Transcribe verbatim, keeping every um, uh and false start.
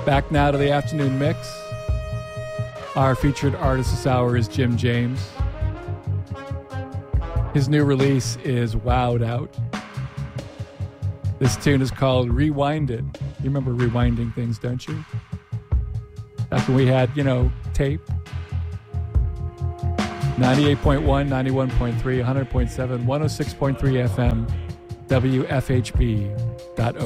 Back now to the afternoon mix. Our featured artist this hour is Jim James. His new release is Wowed Out. This tune is called Rewind It. You remember rewinding things, don't you? Back when we had, you know, tape. ninety-eight point one, ninety-one point three, one hundred point seven, one oh six point three F M, W F H B dot O